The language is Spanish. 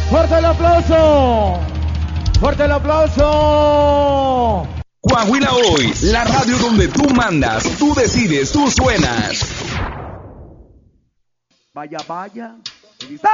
¡Fuerte el aplauso! ¡Fuerte el aplauso! Coahuila Hoy, la radio donde tú mandas, tú decides, tú suenas. Vaya, vaya.